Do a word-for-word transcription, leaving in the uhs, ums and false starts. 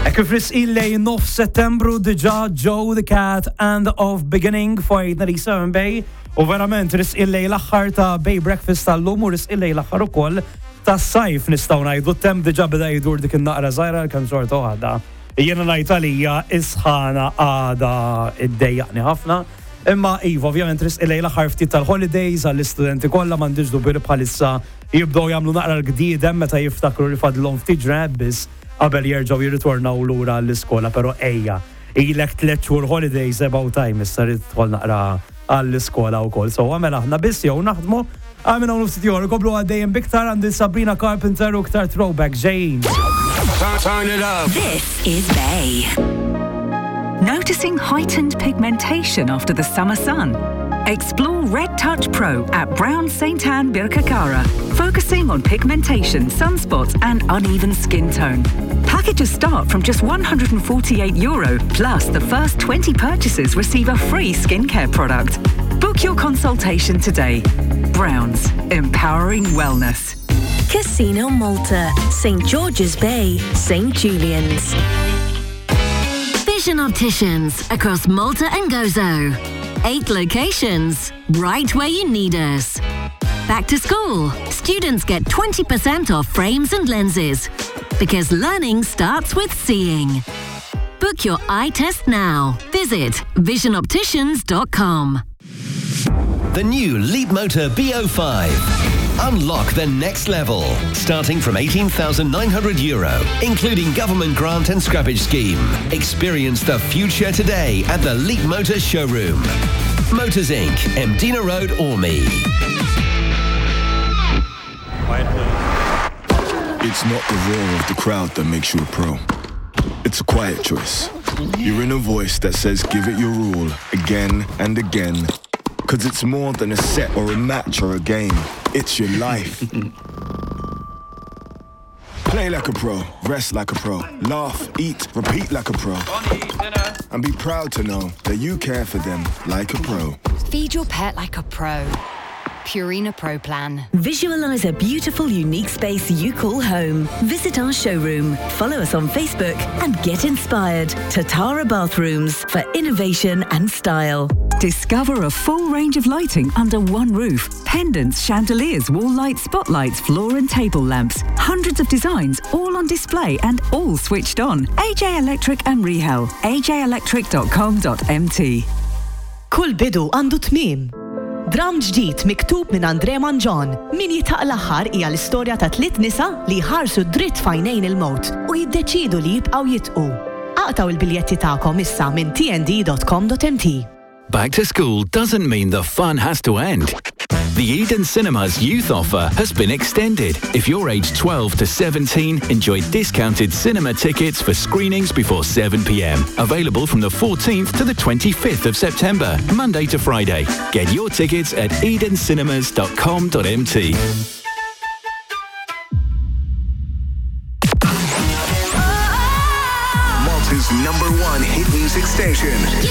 Kif risqillej nof Settembru diġà Joe the Cat and of Beginning fajna li seven Bay u verament risqillej l-aħħar ta' Bay Breakfast tal-lum u risqillej l-aħħar ukoll ta' sajf nistgħu ngħidu t-temp diġà beda jdur dik in-naqra żgħira kemm xorta waħda. Jiena ngħid għalija isħana għada iddejjaqni ħafna. Imma iva, ovvjament risqillej l-aħħar ftit tal-holidays għall-istudenti kollha m'għandix dubju bħalissa jibdew jagħmlu naqra l-gdiedem meta jiftakru li fadlhom ftit ġrabb biss qabel jerġgħu jirritornaw lura l-iskola, però ejja, ilek tliet xhur holidays about time issa rid tħol naqra għall-iskola wkoll. So għamel aħna biss jew naħdmu għamilna u ftit jor koplu għaddejjem biktar għandi Sabrina Carpenter u ktar throwback ġejjin. Turn it up. This is Bay. Noticing heightened pigmentation after the summer sun? Explore Red Touch Pro at Brown Saint Anne Birkirkara, focusing on pigmentation, sunspots and uneven skin tone. Packages start from just one hundred forty-eight euro, plus the first twenty purchases receive a free skincare product. Book your consultation today. Browns, empowering wellness. Casino Malta, Saint George's Bay, Saint Julian's. Vision Opticians across Malta and Gozo. Eight locations, right where you need us. Back to school, students get twenty percent off frames and lenses because learning starts with seeing. Book your eye test now. Visit vision opticians dot com. The new Leapmotor B O five. Unlock the next level, starting from eighteen thousand nine hundred euro, including government grant and scrappage scheme. Experience the future today at the Leapmotor showroom. Motors Incorporated, Mdina Road, Ormy. It's not the roar of the crowd that makes you a pro. It's a quiet choice. You're in a voice that says give it your all, again and again. Cause it's more than a set or a match or a game. It's your life. Play like a pro, rest like a pro, laugh, eat, repeat like a pro. And be proud to know that you care for them like a pro. Feed your pet like a pro. Purina Pro Plan. Visualize a beautiful, unique space you call home. Visit our showroom, follow us on Facebook, and get inspired. Tatara Bathrooms for innovation and style. Discover a full range of lighting under one roof. Pendants, chandeliers, wall lights, spotlights, floor and table lamps. Hundreds of designs, all on display and all switched on. A J Electric and Rehel. a j electric dot com dot m t. Kull bidu għandu tmiem. Dram ġdid miktub minn Andre Manġon. Min jitaq l-aħħar hija l-istorja ta' tliet nisa li ħarsu dritt fajnejn il-mowt u jiddeċidu li jibqgħu jitqu. Aqtaw il-biljetti tagħkom issa minn t n d dot com dot m t. Back to school doesn't mean the fun has to end. The Eden Cinemas youth offer has been extended. If you're aged twelve to seventeen, enjoy discounted cinema tickets for screenings before seven p m. Available from the fourteenth to the twenty-fifth of September, Monday to Friday. Get your tickets at eden cinemas dot com dot m t. Malta's number one hit music station.